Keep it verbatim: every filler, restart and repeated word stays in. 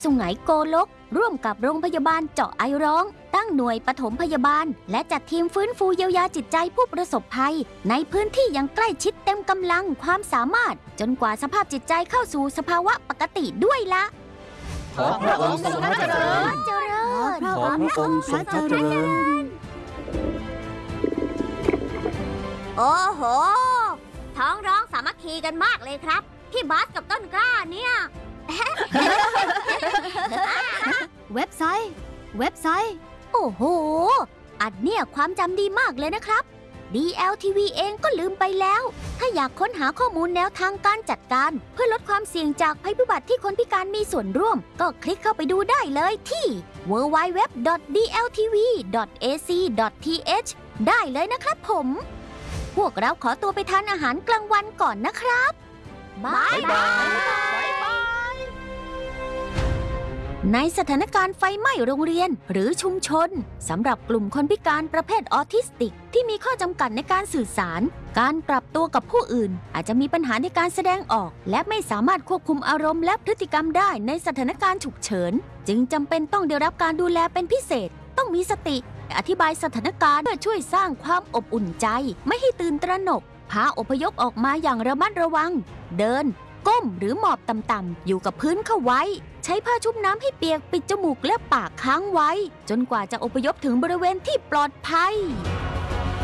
สุไหงโกลกร่วมกับโรงพยาบาลเจาะไอร้องตั้งหน่วยปฐมพยาบาลและจัดทีมฟื้นฟูเยียวยาจิตใจผู้ประสบภัยในพื้นที่อย่างใกล้ชิดเต็มกำลังความสามารถจนกว่าสภาพจิตใจเข้าสู่สภาวะปกติด้วยละขอพระองค์ทรงพระเจริญเจริญขอพระองค์ทรงพระเจริญโอ้โหท้องร้องสามัคคีกันมากเลยครับพี่บาสกับต้นกล้าเนี่ยเว็บไซต์เว็บไซต์โอ้โหอัดเนี่ยความจำดีมากเลยนะครับ ดี แอล ที วี เองก็ลืมไปแล้วถ้าอยากค้นหาข้อมูลแนวทางการจัดการเพื่อลดความเสี่ยงจากภัยพิบัติที่คนพิการมีส่วนร่วมก็คลิกเข้าไปดูได้เลยที่ ดับเบิลยู ดับเบิลยู ดับเบิลยู ดอท ดี แอล ที วี ดอท เอ ซี ดอท ที เอช ได้เลยนะครับผมพวกเราขอตัวไปทานอาหารกลางวันก่อนนะครับบ๊ายบายในสถานการณ์ไฟไหม้โรงเรียนหรือชุมชนสำหรับกลุ่มคนพิการประเภทออทิสติกที่มีข้อจำกัดในการสื่อสารการปรับตัวกับผู้อื่นอาจจะมีปัญหาในการแสดงออกและไม่สามารถควบคุมอารมณ์และพฤติกรรมได้ในสถานการณ์ฉุกเฉินจึงจำเป็นต้องได้รับการดูแลเป็นพิเศษต้องมีสติอธิบายสถานการณ์เพื่อช่วยสร้างความอบอุ่นใจไม่ให้ตื่นตระหนกพาอพยพออกมาอย่างระมัดระวังเดินก้มหรือหมอบต่ำๆอยู่กับพื้นเข้าไว้ใช้ผ้าชุบน้ำให้เปียกปิดจมูกและปากค้างไว้จนกว่าจะอพยพถึงบริเวณที่ปลอดภัย